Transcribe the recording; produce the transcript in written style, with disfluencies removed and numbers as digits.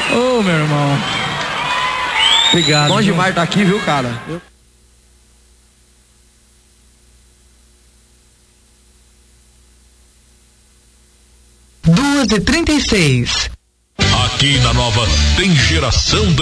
Ô, meu irmão. Obrigado. Bom demais estar aqui, viu, cara? 2h36. Aqui na Nova tem geração